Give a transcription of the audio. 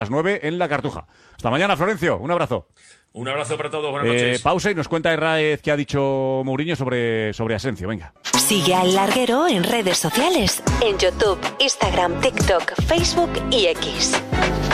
las 9 en La Cartuja. Hasta mañana, Florencio. Un abrazo. Un abrazo para todos. Buenas noches. Pausa y nos cuenta Herráez qué ha dicho Mourinho sobre Asensio. Venga. Sigue al Larguero en redes sociales, en YouTube, Instagram, TikTok, Facebook y X.